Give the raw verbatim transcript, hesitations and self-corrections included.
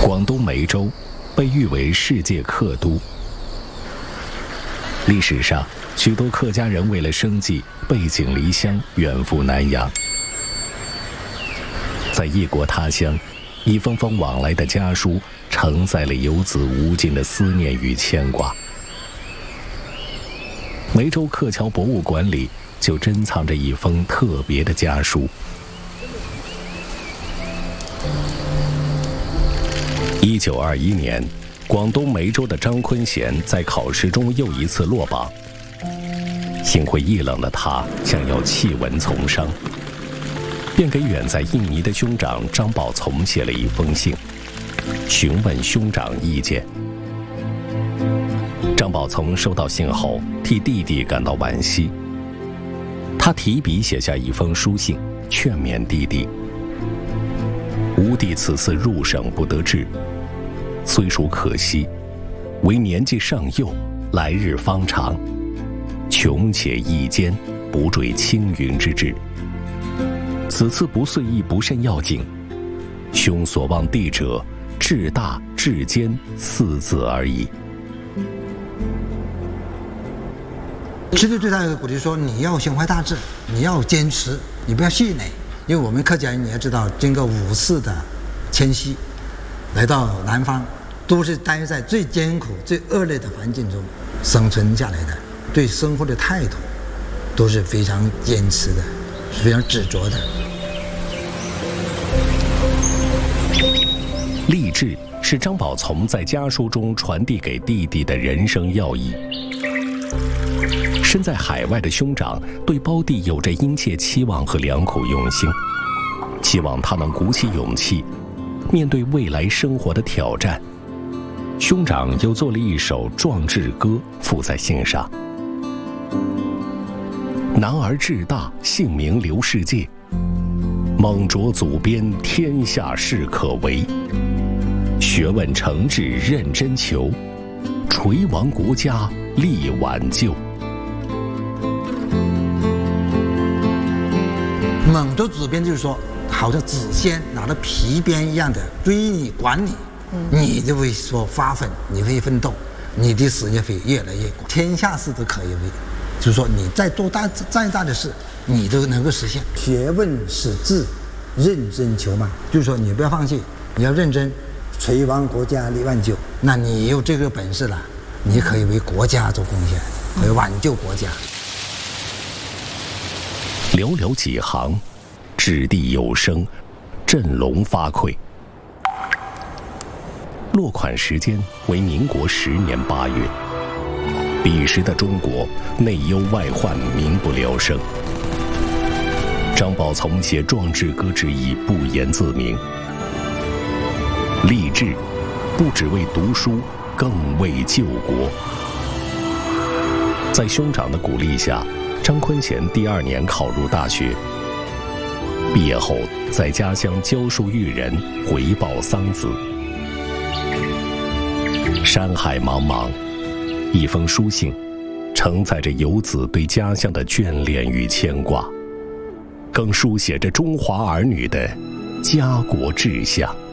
广东梅州被誉为世界客都。历史上，许多客家人为了生计，背井离乡，远赴南洋。在异国他乡，一封封往来的家书，承载了游子无尽的思念与牵挂。梅州客桥博物馆里就珍藏着一封特别的家书。一九二一年，广东梅州的张坤贤在考试中又一次落榜。心灰意冷的他想要弃文从商，便给远在印尼的兄长张宝从写了一封信，询问兄长意见。张宝从收到信后，替弟弟感到惋惜。他提笔写下一封书信，劝勉弟弟：吾弟此次入省不得志，虽属可惜，唯年纪尚幼，来日方长，穷且益坚，不坠青云之志。此次不遂亦不甚要紧，兄所望弟者，志大志坚四字而已。 其实对他的鼓励说，你要心怀大志，你要坚持，你不要气馁。因为我们客家人你也知道，经过五次的迁徙，来到南方，都是待在最艰苦、最恶劣的环境中生存下来的，对生活的态度都是非常坚持的，是非常执着的。 励志是张宝从在家书中传递给弟弟的人生要义。身在海外的兄长对胞弟有着殷切期望和良苦用心，期望他能鼓起勇气，面对未来生活的挑战。兄长又做了一首壮志歌附在信上：男儿志大，姓名留世界，猛着祖编，天下事可为。学问诚志认真求，垂亡国家力挽救。 猛着祖编就是说，好像子仙拿着皮鞭一样的追你管你，嗯、你就会说发奋，你会奋斗，你的事业会越来越广，天下事都可以为。就是说，你再多大再大的事，你都能够实现。学问使志，认真求嘛，就是说你不要放弃，你要认真，垂亡国家力挽救。那你有这个本事了，你可以为国家做贡献，可以挽救国家。 寥寥几行，掷地有声，振聋发聩。落款时间为民国十年八月。彼时的中国内忧外患，民不聊生。张宝从写壮志歌之意不言自明。励志不只为读书，更为救国。在兄长的鼓励下，张坤贤第二年考入大学。毕业后在家乡教书育人，回报桑梓。山海茫茫，一封书信承载着游子对家乡的眷恋与牵挂，更书写着中华儿女的家国志向。